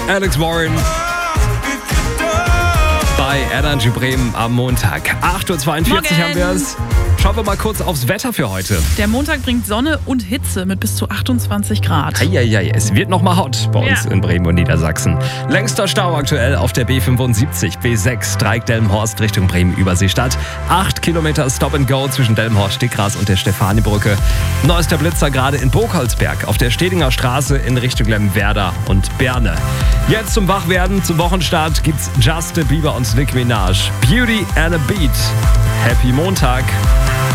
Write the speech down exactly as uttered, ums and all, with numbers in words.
Alex Warren bei Energy Bremen am Montag. acht Uhr zweiundvierzig haben wir es. Schauen wir mal kurz aufs Wetter für heute. Der Montag bringt Sonne und Hitze mit bis zu achtundzwanzig Grad. Eieiei, es wird nochmal hot bei uns ja. in Bremen und Niedersachsen. Längster Stau aktuell auf der B fünfundsiebzig, B sechs, Dreieck-Delmenhorst Richtung Bremen-Überseestadt. Acht Kilometer Stop and Go zwischen Delmenhorst, Stickgras und der Stefanibrücke. Neuester Blitzer gerade in Burgholzberg auf der Stedinger Straße in Richtung Lemwerder und Berne. Jetzt zum Wachwerden, zum Wochenstart gibt's Justin Bieber und Nicki Minaj. Beauty and a Beat. Happy Montag.